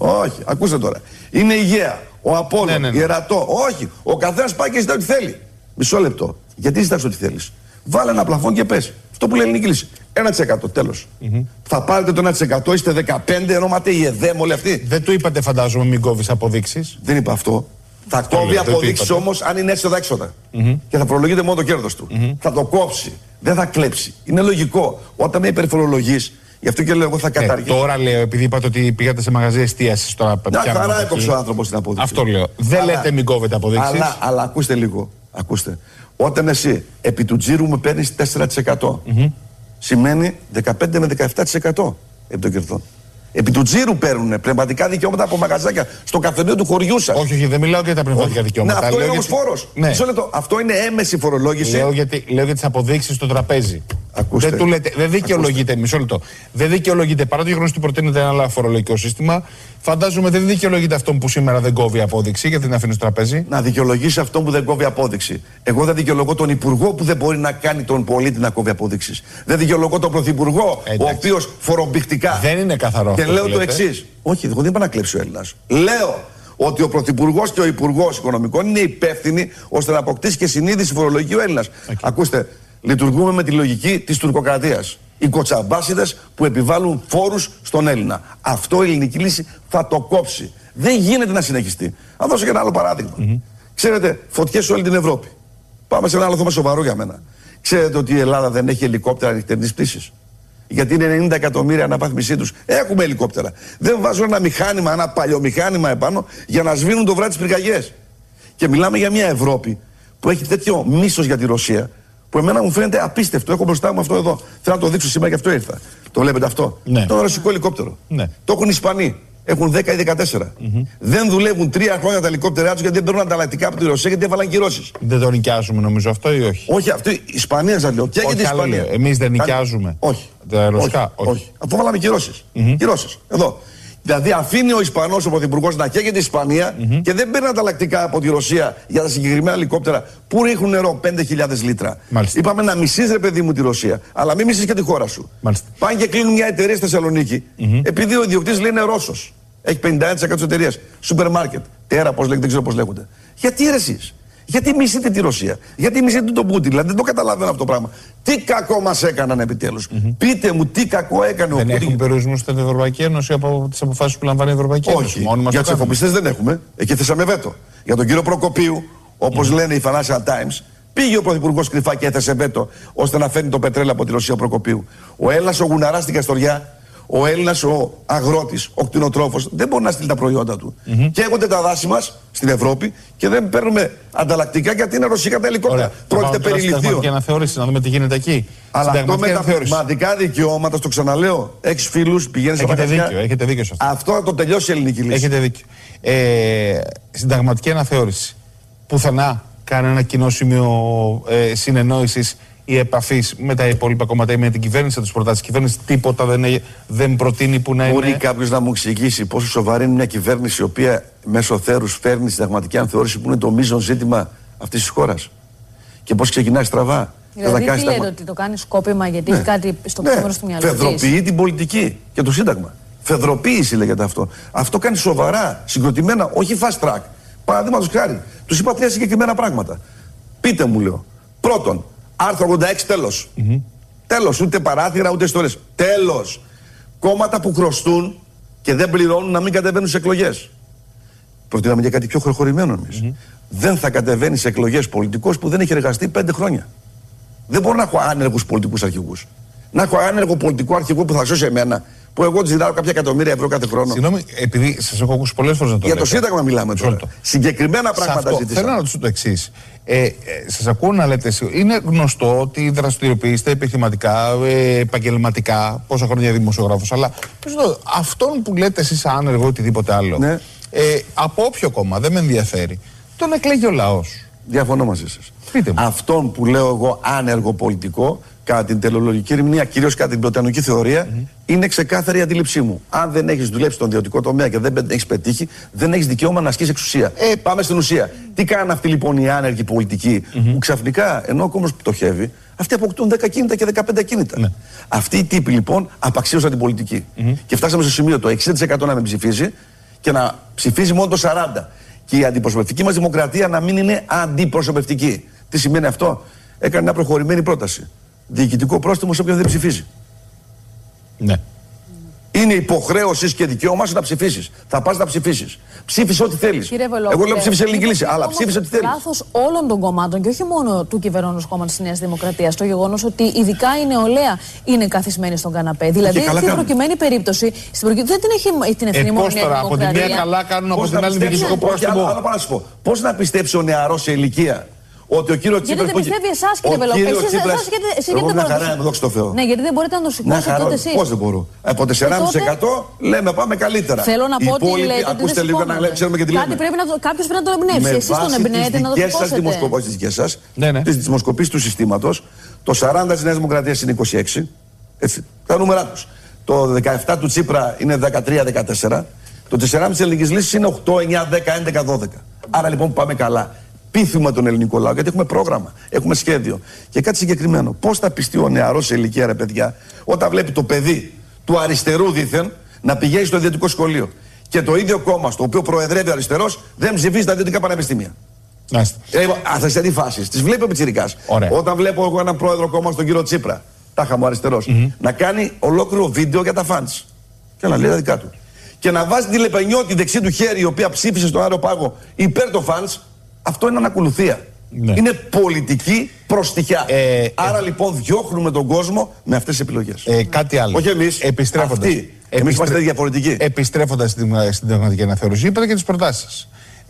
Όχι, ακούστε τώρα. Είναι υγεία. Ο Απόλλων, Ιερατό. Όχι. Ο καθένας πάει και ζητάει ό,τι θέλει. Μισό λεπτό. Γιατί ζητάς ό,τι θέλεις? Βάλε ένα πλαφόν και πες. Αυτό που λέει η ελληνική λύση. 1%. Τέλος. Θα πάρετε το 1%, είστε 15, ενώματε η ΕΔΕΜ, όλοι αυτοί. Δεν του είπατε, φαντάζομαι, μην κόβεις αποδείξεις. Δεν είπα αυτό. Θα κόβει αποδείξεις όμως αν είναι έξοδα. Και θα φορολογείται μόνο το κέρδος του. Θα το κόψει. Δεν θα κλέψει. Είναι λογικό. Όταν με υπερφορολογείς, γι' αυτό και λέω εγώ θα καταργήσω. Τώρα λέω, επειδή είπατε ότι πήγατε σε μαγαζί εστίασης τώρα. Μια χαρά έκοψε ο άνθρωπος την απόδειξη. Αυτό λέω. Δεν λέτε μην κόβετε αποδείξεις. Αλλά ακούστε λίγο. Ακούστε. Όταν εσύ επί του τζίρου μου παίρνεις 4%, σημαίνει 15 με 17% επί των κερδών. Επί του τζίρου παίρνουν πνευματικά δικαιώματα από μαγαζάκια στο καφενείο του χωριού σας. Όχι, δεν μιλάω για τα πνευματικά δικαιώματα. Ναι, αυτό είναι όμως φόρος. Αυτό είναι έμεση φορολόγηση. Λέω για τις αποδείξεις στο τραπέζι. Ακούστε. Δεν δικαιολογείται, μισό λεπτό. Δεν δικαιολογείται, παρά το γεγονός ότι προτείνεται ένα άλλο φορολογικό σύστημα, φαντάζομαι δεν δικαιολογείται αυτόν που σήμερα δεν κόβει απόδειξη, γιατί την αφήνει στο τραπέζι. Να δικαιολογήσει αυτόν που δεν κόβει απόδειξη. Εγώ δεν δικαιολογώ τον υπουργό που δεν μπορεί να κάνει τον πολίτη να κόβει απόδειξης. Δεν δικαιολογώ τον πρωθυπουργό, ο οποίος φορομπηχτικά. Δεν είναι καθαρό. Και λέω το εξής. Όχι, εγώ δεν είπα να κλέψει ο Έλληνας. Λέω ότι ο πρωθυπουργός και ο υπουργός οικονομικών είναι υπεύθυνοι ώστε να αποκτήσει και συνείδηση φορολογική ο Έλληνας. Ακούστε. Λειτουργούμε με τη λογική της τουρκοκρατίας. Οι κοτσαμπάσιδες που επιβάλλουν φόρους στον Έλληνα. Αυτό η ελληνική λύση θα το κόψει. Δεν γίνεται να συνεχιστεί. Θα δώσω και ένα άλλο παράδειγμα. Ξέρετε, φωτιές σε όλη την Ευρώπη. Πάμε σε ένα άλλο θέμα σοβαρό για μένα. Ξέρετε ότι η Ελλάδα δεν έχει ελικόπτερα νυχτερινής πτήσης? Γιατί είναι 90 εκατομμύρια αναπάθμισή τους. Έχουμε ελικόπτερα. Δεν βάζουν ένα μηχάνημα, ένα παλιομηχάνημα επάνω για να σβήνουν το βράδυ τις πυρκαγιές. Και μιλάμε για μια Ευρώπη που έχει τέτοιο μίσος για τη Ρωσία, που εμένα μου φαίνεται απίστευτο. Έχω μπροστά μου αυτό εδώ. Θέλω να το δείξω σήμερα και αυτό ήρθα. Το βλέπετε αυτό? Ναι. Το ρωσικό ελικόπτερο. Ναι. Το έχουν οι Ισπανοί. Έχουν 10 ή 14. Δεν δουλεύουν 3 χρόνια τα ελικόπτερά τους γιατί δεν παίρνουν ανταλλακτικά από τη Ρωσία, γιατί έβαλαν κυρώσεις. Δεν το νοικιάζουμε νομίζω αυτό ή όχι? Όχι, αυτό η Ισπανία σας λέω. Και η Ισπανία. Εμείς δεν νοικιάζουμε. Όχι. Τα ρωσικά. Όχι. Αφού βάλαμε κυρώσεις. Κυρώσεις. Εδώ. Δηλαδή αφήνει ο Ισπανός ο πρωθυπουργός να καίγεται η Ισπανία και δεν παίρνει ανταλλακτικά από τη Ρωσία για τα συγκεκριμένα ελικόπτερα που ρίχνουν νερό 5.000 λίτρα. Μάλιστα. Είπαμε να μισείς, ρε παιδί μου, τη Ρωσία, αλλά μην μισείς και τη χώρα σου. Μάλιστα. Πάνε και κλείνουν μια εταιρεία στη Θεσσαλονίκη επειδή ο ιδιοκτήτης λέει είναι Ρώσος. Έχει 51% της εταιρείας. Σούπερ μάρκετ. Τέρα, πώς λέγεται, δεν ξέρω πώς λέγονται. Γιατί ρε εσείς? Γιατί μισείτε τη Ρωσία? Γιατί μισείτε τον Πούτιν? Δηλαδή δεν το καταλαβαίνω αυτό το πράγμα. Τι κακό μας έκαναν επιτέλους? Πείτε μου τι κακό έκανε ο Πούτιν. Δεν έχουν περιορισμούς στην Ευρωπαϊκή Ένωση από τις αποφάσεις που λαμβάνει η Ευρωπαϊκή Ένωση? Όχι. Για τους εφοπλιστές δεν έχουμε. Εκεί θέσαμε βέτο. Για τον κύριο Προκοπίου, όπως λένε οι Financial Times, πήγε ο πρωθυπουργός κρυφά και έθεσε βέτο ώστε να φέρνει το πετρέλαιο από τη Ρωσία ο Προκοπίου. Ο Έλληνας ο Γουναράς στην Καστοριά, ο Έλληνας ο αγρότης, ο κτηνοτρόφος, δεν μπορεί να στείλει τα προϊόντα του. Καίγονται τα δάση μας στην Ευρώπη και δεν παίρνουμε ανταλλακτικά γιατί είναι ρωσικά τα ελικόπτερα. Πρόκειται περί λιθίων. Συνταγματική αναθεώρηση, να δούμε τι γίνεται εκεί. Αλλά αυτό με τα πνευματικά δικαιώματα, στο ξαναλέω, έχεις φίλους, πηγαίνεις σε μαγαζιά. Έχετε δίκιο σε αυτό. Αυτό θα το τελειώσει η ελληνική λύση. Έχετε δίκιο. Συνταγματική αναθεώρηση. Πουθενά κανένα κοινό σημείο συνεννόησης ή επαφής με τα υπόλοιπα κόμματα ή με την κυβέρνηση, τις προτάσεις της κυβέρνησης, τίποτα δεν προτείνει που να είναι? Μπορεί κάποιος να μου εξηγήσει πόσο σοβαρή είναι μια κυβέρνηση η οποία μέσω θέρους φέρνει συνταγματική αναθεώρηση που είναι το μείζον ζήτημα αυτής της χώρας? Και πώς ξεκινάει στραβά? Δηλαδή τι λέτε, ότι το κάνει σκόπιμα γιατί έχει κάτι στο μέρος του μυαλού της? Φεδροποιεί την πολιτική και το Σύνταγμα. Φεδροποίηση λέγεται αυτό. Αυτό κάνει σοβαρά, συγκροτημένα, όχι fast track. Παραδείγματος χάρη, τους είπα 3 συγκεκριμένα πράγματα. Πείτε μου, λέω. Πρώτον, άρθρο 86, τέλος. Τέλος, ούτε παράθυρα ούτε ιστορίες. Τέλος. Κόμματα που χρωστούν και δεν πληρώνουν να μην κατεβαίνουν σε εκλογές. Προτείναμε για κάτι πιο προχωρημένο εμείς. Δεν θα κατεβαίνει σε εκλογές πολιτικός που δεν έχει εργαστεί 5 χρόνια. Δεν μπορώ να έχω άνεργους πολιτικούς αρχηγούς. Να έχω άνεργο πολιτικό αρχηγό που θα σώσει εμένα, που εγώ του ζητάω κάποια εκατομμύρια ευρώ κάθε χρόνο. Συγγνώμη, επειδή σας έχω ακούσει πολλές φορές να το Για λέτε. το Σύνταγμα μιλάμε τώρα. Συγκεκριμένα πράγματα ζητήσαμε. Θέλω να ρωτήσω το εξής. Σας ακούω να λέτε, είναι γνωστό ότι δραστηριοποιείστε επιχειρηματικά, επαγγελματικά, πόσα χρόνια δημοσιογράφος, αλλά αυτόν που λέτε εσείς άνεργο ή οτιδήποτε άλλο, ναι. Από όποιο κόμμα, δεν με ενδιαφέρει, τον εκλέγει ο λαός. Διαφωνώ μαζί σας. Πείτε μου. Αυτόν που λέω εγώ άνεργο πολιτικό, κατά την τελεολογική ερμηνεία, κυρίως κατά την πλωτιανική θεωρία, είναι ξεκάθαρη η αντίληψή μου. Αν δεν έχεις δουλέψει στον ιδιωτικό τομέα και δεν έχεις πετύχει, δεν έχεις δικαίωμα να ασκείς εξουσία. Πάμε στην ουσία. Τι κάνουν αυτοί λοιπόν οι άνεργοι πολιτικοί, που ξαφνικά, ενώ ο κόμμος πτωχεύει, αυτοί αποκτούν 10 κίνητα και 15 ακίνητα. Ναι. Αυτοί οι τύποι λοιπόν απαξίωσαν την πολιτική. Και φτάσαμε στο σημείο το 60% να με ψηφίζει και να ψηφίζει μόνο το 40%. Και η αντιπροσωπευτική μας δημοκρατία να μην είναι αντιπροσωπευτική. Τι σημαίνει αυτό? Έκανε μια προχωρημένη πρόταση. Διοικητικό πρόστιμο σε όποιον δεν ψηφίζει. Ναι. Είναι υποχρέωση και δικαίωμά σου να ψηφίσεις. Θα πας να ψηφίσεις. Ψήφισε ό,τι θέλεις. Εγώ λέω ψήφισε ελληνική λύση, αλλά ψήφισε ό,τι θέλεις. Λάθος όλων των κομμάτων και όχι μόνο του κυβερνώντος κόμματος της Νέας Δημοκρατίας. Το γεγονός ότι ειδικά η νεολαία είναι καθισμένη στον καναπέ. Δηλαδή, στην προκειμένη περίπτωση, δεν την έχει την ευθύνη μόνο η Νέα Δημοκρατία. Από τη μία καλά κάνουν, από την άλλη διοικητικό πρόστιμο. Άλλο να σου πω. Πώς να πιστέψει ο νεαρός σε ηλικία ότι ο κύριος Τσίπρας. Γιατί δεν πιστεύει εσάς, κύριε Βελόπουλε. Εσείς γιατί μια χαρά, να δόξει το Θεό. Ναι, γιατί δεν μπορείτε να το σηκώσετε τότε εσείς. Πώς δεν μπορώ? Από 4,5% λέμε πάμε καλύτερα. Θέλω να πω ότι λέτε. Ακούστε λίγο να ξέρουμε και τι λέμε. Κάποιος πρέπει να τον εμπνεύσει. Εσείς τον εμπνέετε να το σηκώσετε. Τις δικές σας δημοσκοπήσεις του συστήματος, το 40% της Νέας Δημοκρατίας είναι 26%. Έτσι, τα νούμερα τους. Το 17% του Τσίπρα είναι 13-14%. Το 4,5% της ελληνικής λύσης είναι 8, 9, 10, 11, 12. Άρα λοιπόν πάμε καλά. Πείθουμε τον ελληνικό λαό, γιατί έχουμε πρόγραμμα, έχουμε σχέδιο. Και κάτι συγκεκριμένο. Πώς θα πιστεί ο νεαρός σε ηλικία, ρε παιδιά, όταν βλέπει το παιδί του αριστερού δήθεν να πηγαίνει στο ιδιωτικό σχολείο και το ίδιο κόμμα στο οποίο προεδρεύει ο αριστερός δεν ψηφίζει τα ιδιωτικά πανεπιστήμια. Θα σε τι φάσεις. Τις βλέπει ο πιτσιρικάς. Όταν βλέπω εγώ έναν πρόεδρο κόμμα στον κύριο Τσίπρα, τάχα μου αριστερός, να κάνει ολόκληρο βίντεο για τα φαντς. Και να λέει τα δικά του. Και να βάζει τη Λεπενιώτη δεξί του χέρι, η οποία ψήφισε στον Άριο Πάγο υπέρ των φαντς. Αυτό είναι ανακολουθία. Ναι. Είναι πολιτική προστιχιά. Άρα λοιπόν διώχνουμε τον κόσμο με αυτές τις επιλογές. Κάτι άλλο. Όχι εμείς. Εμείς είμαστε διαφορετικοί. Επιστρέφοντας στην Δημοκρατική Αναθεώρηση, είπατε και τις προτάσεις σας.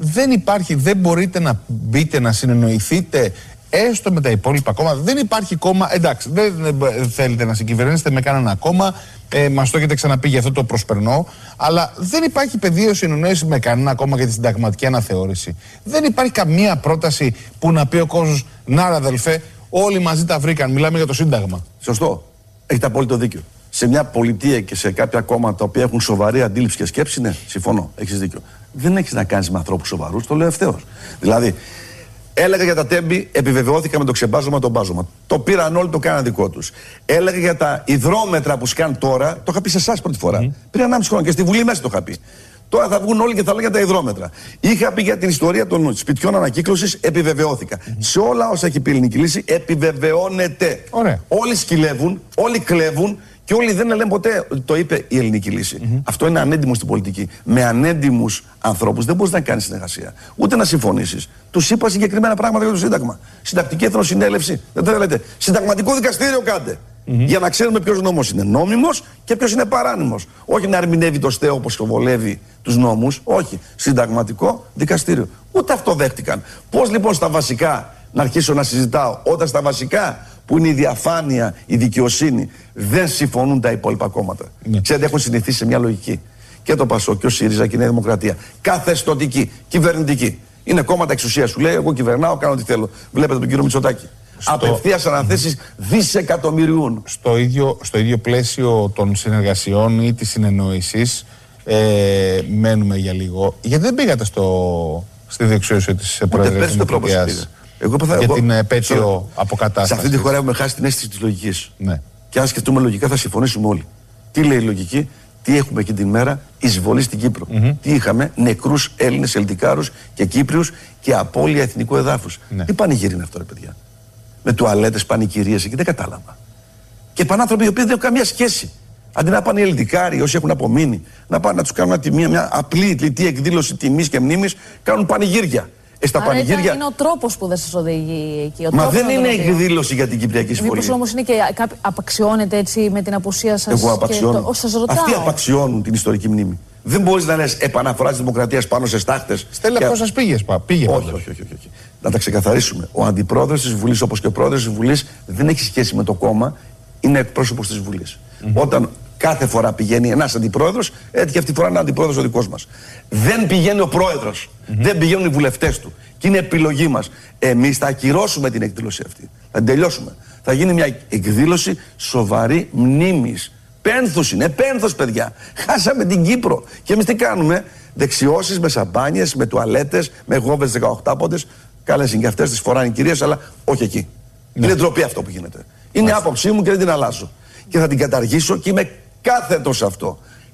Δεν μπορείτε να μπείτε να συνεννοηθείτε έστω με τα υπόλοιπα κόμματα. Δεν υπάρχει κόμμα. Εντάξει, δεν θέλετε να συγκυβερνήσετε με κανένα κόμμα. Μας το έχετε ξαναπεί, γι' αυτό το προσπερνώ. Αλλά δεν υπάρχει πεδίο συνεννόηση με κανένα κόμμα για τη συνταγματική αναθεώρηση. Δεν υπάρχει καμία πρόταση που να πει ο κόσμος, να ρε αδελφέ, όλοι μαζί τα βρήκαν. Μιλάμε για το Σύνταγμα. Σωστό. Έχετε απόλυτο δίκιο. Σε μια πολιτεία και σε κάποια κόμματα τα οποία έχουν σοβαρή αντίληψη και σκέψη, ναι, συμφωνώ. Έχεις δίκιο. Δεν έχεις να κάνεις με ανθρώπους σοβαρούς, το λέω ευθέως. Δηλαδή, έλεγα για τα τέμπη, επιβεβαιώθηκα με το ξεμπάζωμα, το μπάζωμα. Το πήραν όλοι, το κάναν δικό τους. Έλεγα για τα υδρόμετρα που σκάνε τώρα, το είχα πει σε εσάς πρώτη φορά. Πριν 1,5 χρόνο και στη Βουλή μέσα το είχα πει. Τώρα θα βγουν όλοι και θα λένε για τα υδρόμετρα. Είχα πει για την ιστορία των σπιτιών ανακύκλωσης, επιβεβαιώθηκα. Σε όλα όσα έχει πει η ελληνική λύση, επιβεβαιώνεται. Όλοι σκυλεύουν, όλοι κλέβουν. Και όλοι δεν λένε ποτέ ότι το είπε η ελληνική λύση. Αυτό είναι ανέντιμο στην πολιτική. Με ανέντιμους ανθρώπους δεν μπορείς να κάνεις συνεργασία. Ούτε να συμφωνήσεις. Τους είπα συγκεκριμένα πράγματα για το Σύνταγμα. Συντακτική Εθνοσυνέλευση. Δεν θέλετε. Συνταγματικό δικαστήριο κάντε. Για να ξέρουμε ποιος νόμος είναι νόμιμος και ποιος είναι παράνομος. Όχι να ερμηνεύει το ΣΤΕ όπως βολεύει τους νόμους. Όχι. Συνταγματικό δικαστήριο. Ούτε αυτό δέχτηκαν. Πώς λοιπόν στα βασικά να αρχίσω να συζητάω, όταν στα βασικά που είναι η διαφάνεια, η δικαιοσύνη, δεν συμφωνούν τα υπόλοιπα κόμματα. Ξέρετε, έχουν συνηθίσει σε μια λογική. Και το ΠΑΣΟΚ και ο ΣΥΡΙΖΑ και η Νέα Δημοκρατία. Καθεστωτική, κυβερνητική. Είναι κόμματα εξουσίας. Σου λέει: εγώ κυβερνάω, κάνω ό,τι θέλω. Βλέπετε τον κύριο Μητσοτάκη. Απευθείας αναθέσεις δισεκατομμυρίων. Στο ίδιο πλαίσιο των συνεργασιών ή της συνεννόησης, μένουμε για λίγο. Γιατί δεν πήγατε στη διεξουσία της Προεδρίας της Δημοκρατίας? Για την επέτειο αποκατάσταση. Σε αυτή τη χώρα έχουμε χάσει την αίσθηση της λογικής. Ναι. Και αν σκεφτούμε λογικά, θα συμφωνήσουμε όλοι. Τι λέει η λογική, τι έχουμε εκείνη την μέρα, εισβολή στην Κύπρο. Τι είχαμε, νεκρούς Έλληνες, Ελτικάρους και Κύπριους και απώλεια εθνικού εδάφους. Τι πανηγύρι είναι αυτό, ρε παιδιά? Με τουαλέτες, πανηγυρίες εκεί, δεν κατάλαβα. Και πανάνθρωποι οι οποίοι δεν έχουν καμία σχέση. Αντί να πάνε οι Ελτικάροι, όσοι έχουν απομείνει, να πάνε να τους κάνουν μια απλή λιτή εκδήλωση τιμής και μνήμης, κάνουν πανηγύρια. Στα πανηγύρια. Είναι ο τρόπος που δεν σας οδηγεί εκεί. Μα δεν είναι εκδήλωση για την Κυπριακή Συμφωνία. Μήπως όμως είναι και απαξιώνεται έτσι με την απουσία σας? Εγώ απαξιώνω. Αυτοί απαξιώνουν την ιστορική μνήμη. Δεν μπορείς να λες επαναφορά της δημοκρατίας πάνω σε στάχτες. Στέλλα, πώς σας πήγε? Όχι. Να τα ξεκαθαρίσουμε. Ο αντιπρόεδρος της Βουλής, όπως και ο πρόεδρος της Βουλής, δεν έχει σχέση με το κόμμα, είναι εκπρόσωπος της Βουλής. Όταν κάθε φορά πηγαίνει ένας αντιπρόεδρος, έτσι και αυτή τη φορά είναι αντιπρόεδρος ο δικός μας. Δεν πηγαίνει ο πρόεδρος, δεν πηγαίνουν οι βουλευτές του. Και είναι επιλογή μας. Εμείς θα ακυρώσουμε την εκδήλωση αυτή. Θα την τελειώσουμε. Θα γίνει μια εκδήλωση σοβαρή μνήμης. Πένθος είναι, πένθος παιδιά. Χάσαμε την Κύπρο. Και εμείς τι κάνουμε? Δεξιώσεις με σαμπάνιες, με τουαλέτες, με γόβες 18 πόντες. Καλές είναι και αυτές, τις φοράνε οι κυρίες, αλλά όχι εκεί. Είναι ντροπή αυτό που γίνεται. Είναι άποψή μου και δεν την αλλάζω. Και θα την καταργήσω και είμαι κάθετος σε αυτό.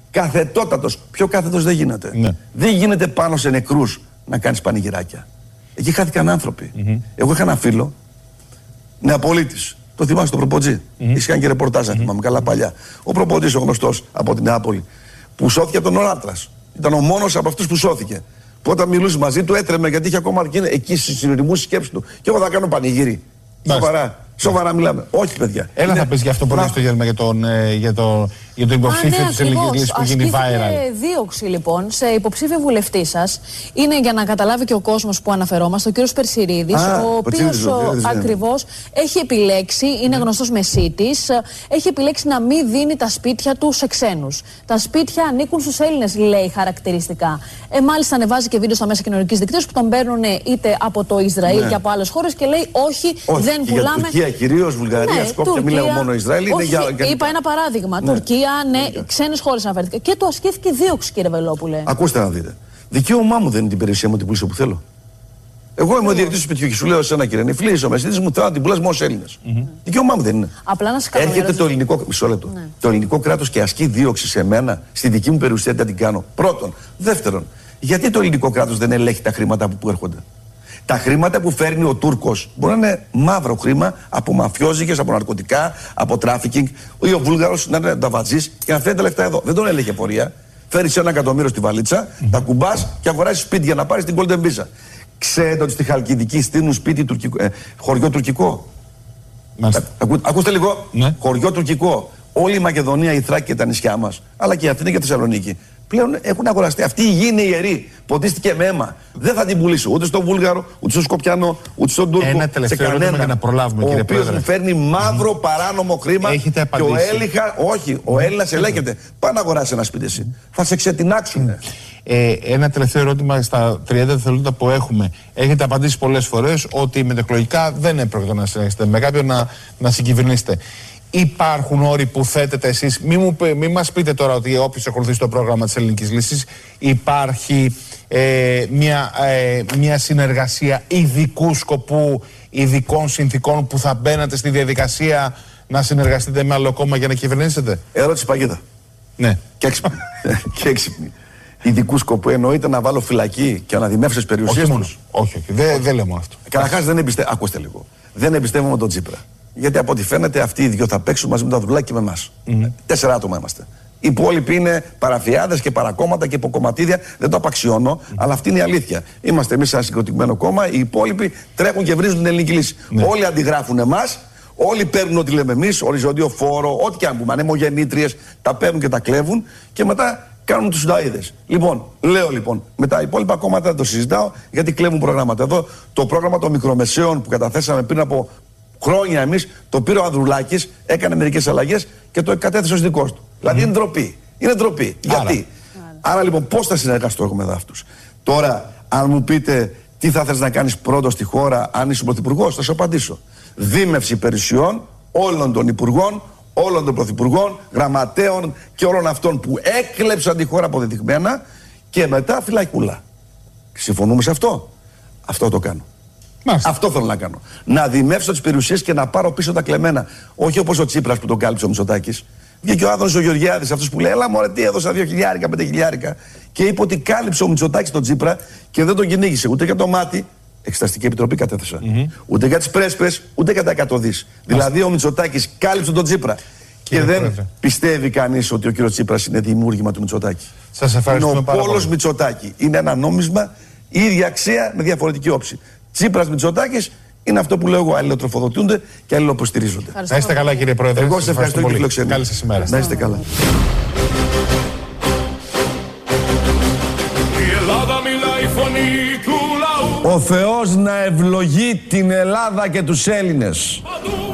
Καθετότατος. Πιο κάθετος δεν γίνεται. Ναι. Δεν γίνεται πάνω σε νεκρούς να κάνεις πανηγυράκια. Εκεί χάθηκαν άνθρωποι. Εγώ είχα ένα φίλο, Νεαπολίτης. Το θυμάσαι, το Προποτζή. Είχαν και ρεπορτάζ, αν θυμάμαι καλά παλιά. Ο Προποτζής, ο γνωστός από την Νεάπολη, που σώθηκε από τον Οράτρας. Ήταν ο μόνος από αυτούς που σώθηκε. Που όταν μιλούσε μαζί του έτρεμε γιατί είχε ακόμα εκεί στις συνειρμούς σκέψεις του. Και εγώ θα κάνω πανηγύρι. Σοβαρά μιλάμε. Όχι, παιδιά. Έλα θα πεις για αυτό που λέει στο Γέλμα για το υποψήφιο της Ελληνικής Λύσης που γίνει viral. Δίωξη λοιπόν σε υποψήφιο βουλευτή σας. Είναι για να καταλάβει και ο κόσμος που αναφερόμαστε, ο κύριος Περσιρίδης, ο οποίος ακριβώς έχει επιλέξει, είναι γνωστός μεσίτης, έχει επιλέξει να μην δίνει τα σπίτια του σε ξένους. Τα σπίτια ανήκουν στους Έλληνες, λέει χαρακτηριστικά. Μάλιστα ανεβάζει και βίντεο στα μέσα κοινωνικής δικτύωσης που τον παίρνουν είτε από το Ισραήλ και από άλλες χώρες και λέει όχι, δεν πουλάμε. Κυρίως Βουλγαρία, Σκόπια, μην λέμε μόνο Ισραήλ. Είπα ένα παράδειγμα. Τουρκία, ξένες χώρες αναφέρθηκα. Και του ασκήθηκε δίωξη, κύριε Βελόπουλε. Ακούστε να δείτε. Δικαίωμά μου δεν είναι την περιουσία μου την πουλήσω που θέλω. Εγώ είμαι ο διοικητής του σπιτιού και σου λέω σε ένα κύριε Νεφλή, ο Μεσίτης μου θέλω να την πουλάς μόνο σε Έλληνες. Δικαίωμά μου δεν είναι. Απλά να σε κάνω. Έρχεται το ελληνικό. Μισό λεπτό. Το ελληνικό κράτος και ασκεί δίωξη σε μένα, στη δική μου περιουσία δεν την κάνω. Πρώτον. Δεύτερον, γιατί το ελληνικό κράτος δεν ελέγχει τα χρήματα που έρχονται. Τα χρήματα που φέρνει ο Τούρκος μπορεί να είναι μαύρο χρήμα από μαφιόζικες, από ναρκωτικά, από τράφικινγκ, ή ο Βούλγαρος να είναι ταβατζής και να φέρνει τα λεφτά εδώ. Δεν τον έλεγε πορεία. Φέρεις 1 εκατομμύριο στη βαλίτσα, τα κουμπάς και αγοράζεις σπίτι για να πάρεις την Golden Visa. Ξέρετε ότι στη Χαλκιδική στείλουν σπίτι χωριό τουρκικό. Ακούστε λίγο. Ναι. Χωριό τουρκικό. Όλη η Μακεδονία, η Θράκη και τα νησιά μας, αλλά και η Αθήνα και η Θεσσαλονίκη, πλέον έχουν αγοραστεί. Αυτή η γη είναι ιερή. Ποτίστηκε με αίμα. Δεν θα την πουλήσω ούτε στον Βούλγαρο, ούτε στον Σκοπιανό, ούτε στον Τούρκο. Ένα τελευταίο ερώτημα για να προλάβουμε, κύριε Πρόεδρε. Ο οποίος μου φέρνει μαύρο παράνομο χρήμα. Έχετε απαντήσει. Ο Έλληνας ελέγχεται. Πάει να αγοράσει ένα σπίτι εσύ. Θα σε ξετινάξουνε. Ένα τελευταίο ερώτημα στα 30 δευτερόλεπτα που έχουμε. Έχετε απαντήσει πολλές φορές ότι μετεκλογικά δεν έπρεπε να συνεχίσετε με κάποιον να συγκυβερνήσετε. Υπάρχουν όροι που θέτετε εσείς? Μην μας πείτε τώρα ότι όποιος ακολουθεί το πρόγραμμα της Ελληνικής Λύσης υπάρχει μια συνεργασία ειδικού σκοπού, ειδικών συνθήκων που θα μπαίνατε στη διαδικασία να συνεργαστείτε με άλλο κόμμα για να κυβερνήσετε. Ερώτηση παγίδα. Ναι. Και έξυπνη. Ειδικού σκοπού εννοείται να βάλω φυλακή και να δημεύσω τις περιουσίες τους? Όχι. Δεν λέμε αυτό. Καταρχάς δεν εμπιστεύομαι. Ακούστε λίγο. Δεν εμπιστεύομαι τον Τσίπρα. Γιατί από ό,τι φαίνεται αυτοί οι δυο θα παίξουν μαζί με τα δουλάκια και με εμάς. 4 άτομα είμαστε. Οι υπόλοιποι είναι παραφιάδες και παρακόμματα και υποκομματίδια. Δεν το απαξιώνω, αλλά αυτή είναι η αλήθεια. Είμαστε εμείς ένα συγκροτημένο κόμμα. Οι υπόλοιποι τρέχουν και βρίζουν την ελληνική λύση. Όλοι αντιγράφουν εμάς. Όλοι παίρνουν ό,τι λέμε εμείς, οριζόντιο φόρο, ό,τι και αν πούμε. Ανεμογεννήτριες, τα παίρνουν και τα κλέβουν και μετά κάνουν τους συνταΐδες. Λέω με τα υπόλοιπα κόμματα δεν το συζητάω γιατί κλέβουν προγράμματα. Εδώ το πρόγραμμα των μικρομεσαίων που καταθέσαμε πριν από χρόνια εμείς, το πήρε ο Ανδρουλάκης, έκανε μερικές αλλαγές και το κατέθεσε ως δικός του. Δηλαδή είναι ντροπή. Είναι ντροπή. Γιατί? Άρα λοιπόν πώς θα συνεργαστώ εγώ με αυτούς? Τώρα, αν μου πείτε τι θα θες να κάνεις πρώτο στη χώρα, αν είσαι πρωθυπουργός, θα σου απαντήσω. Δίμευση περιουσιών όλων των υπουργών, όλων των πρωθυπουργών, γραμματέων και όλων αυτών που έκλεψαν τη χώρα αποδεδειγμένα και μετά φυλακούλα. Συμφωνούμε σε αυτό? Αυτό το κάνω. Μάλιστα. Αυτό θέλω να κάνω. Να δημεύσω τις περιουσίες και να πάρω πίσω τα κλεμμένα. Όχι όπως ο Τσίπρας που τον κάλυψε ο Μητσοτάκης. Βγήκε ο Άδωνης ο Γεωργιάδης, αυτός που λέει: έλα μωρέ, τι έδωσα 2.000, 5.000. Και είπε ότι κάλυψε ο Μητσοτάκης τον Τσίπρα και δεν τον κυνήγησε ούτε για το μάτι. Εξεταστική Επιτροπή κατέθεσα. Ούτε για τις πρέσπες, ούτε για τα 100 δις. Δηλαδή ο Μητσοτάκης κάλυψε τον Τσίπρα. Και δεν πιστεύει κανείς ότι ο κύριος Τσίπρας είναι δημιούργημα του Μητσοτάκη. Σας ευχαριστούμε πάρα πολύ. Είναι ο πόλος Μητσοτάκη. Είναι ένα νόμισμα, η ίδια αξία με διαφορετική όψη. Τσίπρας Μητσοτάκης είναι αυτό που λέω εγώ, αλληλοτροφοδοτούνται και αλληλοποστηρίζονται. Να είστε καλά, κύριε Πρόεδρε. Εγώ σας ευχαριστώ για τη φιλοξενία. Καλή σας ημέρα. Να είστε καλά. Ο Θεός να ευλογεί την Ελλάδα και τους Έλληνες.